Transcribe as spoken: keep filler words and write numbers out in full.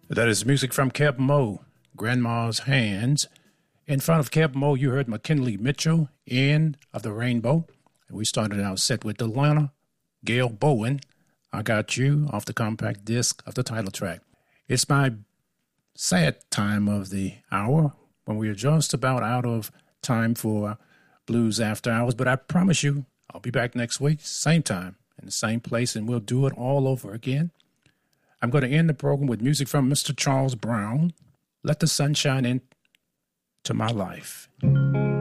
That is music from Keb Mo, Grandma's Hands. In front of Keb Mo, you heard McKinley Mitchell, End of the Rainbow. And we started our set with Atlanta, Gail Bowen, I Got You, off the compact disc of the title track. It's my sad time of the hour when we are just about out of time for Blues After Hours. But I promise you, I'll be back next week, same time, in the same place, and we'll do it all over again. I'm going to end the program with music from Mister Charles Brown, Let the Sunshine Into My Life.